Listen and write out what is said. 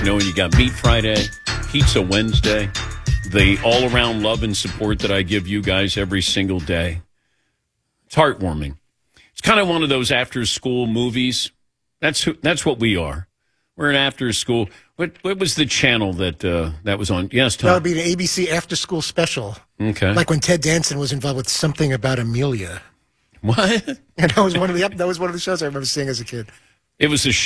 And you got Meat Friday, Pizza Wednesday, the all-around love and support that I give you guys every single day. It's heartwarming. It's kind of one of those after-school movies. That's what we are. We're an after-school. What was the channel that was on? Yes, Tom. That would be the ABC after-school special. Okay. Like when Ted Danson was involved with Something About Amelia. What? And that was one of the shows I remember seeing as a kid. It was a